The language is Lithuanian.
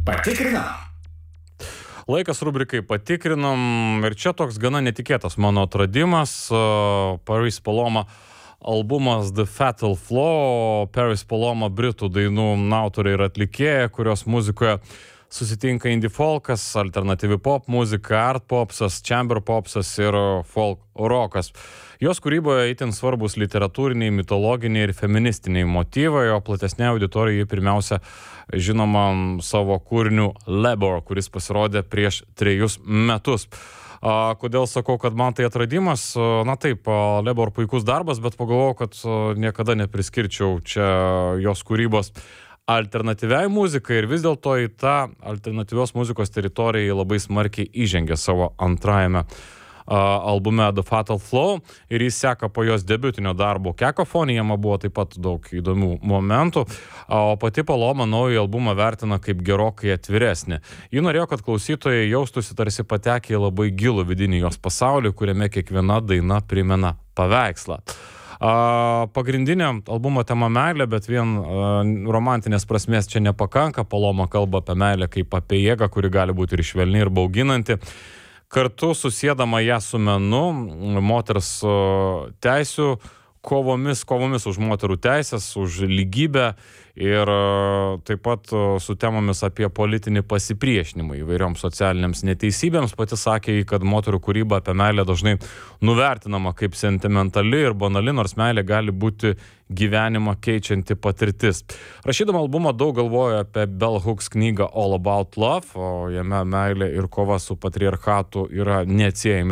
Patikrinam. Laikas rubrikai patikrinam ir čia toks gana netikėtas mano atradimas. Paris Paloma albumas The Fatal Flaw. Paris Paloma britų dainų autorė ir atlikėja, kurios muzikoje susitinka indie folkas, alternatyvi pop muzika, art popsas, chamber popsas ir folk rokas. Jos kūryboje itin svarbus literatūriniai, mitologiniai ir feministiniai motyvai, o platesnė auditorija pirmiausia žinoma savo kūriniu Labor, kuris pasirodė prieš 3 metus. Kodėl sakau, kad man tai atradimas? Na taip, Labor puikus darbas, bet pagalvojau, kad niekada nepriskirčiau čia jos kūrybos alternatyviai muzikai ir vis dėlto į tą alternatyvios muzikos teritoriją labai smarkiai įžengė savo antrajame albume The Fatal Flaw ir jis seka po jos debiutinio darbo Cacophony, jame buvo taip pat daug įdomių momentų, o pati Paloma naują albumą vertina kaip gerokai atviresnį. Ji norėjo, kad klausytojai jaustųsi tarsi patekę į labai gilų vidinį jos pasaulį, kuriame kiekviena daina primena paveikslą. Pagrindinė albumo tema meilė, bet vien romantinės prasmės čia nepakanka. Paloma kalba apie meilę kaip apie jėgą, kuri gali būti ir švelni, ir bauginanti. Kartu susėdama ją su menu, moters teisių kovomis už moterų teisės, už lygybę ir taip pat su temomis apie politinį pasipriešinimą įvairioms socialinėms neteisybėms. Pati sakė, kad moterų kūryba apie meilę dažnai nuvertinama kaip sentimentali ir banali, nors meilė gali būti gyvenimą keičianti patirtis. Rašydama albumą daug galvojo apie Bell Hooks knygą All About Love, o jame meilė ir kova su patriarchatu yra neatsiejami